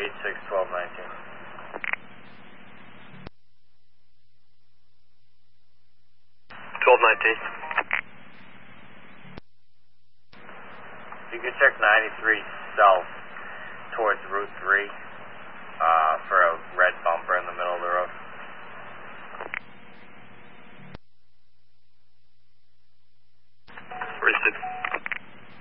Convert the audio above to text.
86-12-19. You can check 93 south towards Route 3.